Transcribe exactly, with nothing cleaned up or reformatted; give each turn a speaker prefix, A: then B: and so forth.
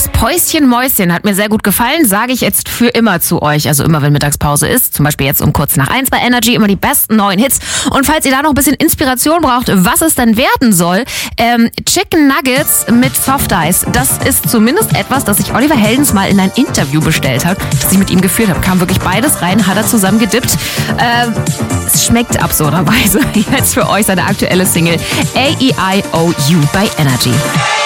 A: Mittagspäuschen Mäuschen hat mir sehr gut gefallen, sage ich jetzt für immer zu euch. Also immer, wenn Mittagspause ist, zum Beispiel jetzt um kurz nach eins bei Energy, immer die besten neuen Hits. Und falls ihr da noch ein bisschen Inspiration braucht, was es denn werden soll, ähm, Chicken Nuggets mit Soft Eis, das ist zumindest etwas, das sich Oliver Heldens mal in ein Interview bestellt hat, das ich mit ihm geführt habe. Kam wirklich beides rein, hat er zusammen gedippt. Ähm, es schmeckt absurderweise. Jetzt für euch seine aktuelle Single A E I O U bei Energy.